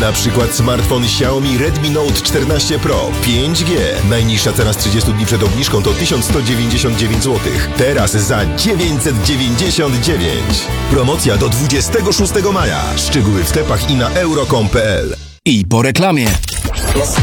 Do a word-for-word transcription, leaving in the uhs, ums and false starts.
Na przykład smartfon Xiaomi Redmi Note czternaście Pro pięć G. Najniższa cena z trzydziestu dni przed obniżką to tysiąc sto dziewięćdziesiąt dziewięć złotych. Teraz za dziewięćset dziewięćdziesiąt dziewięć. Promocja do dwudziestego szóstego maja. Szczegóły w sklepach i na euro kropka com kropka p l. I po reklamie.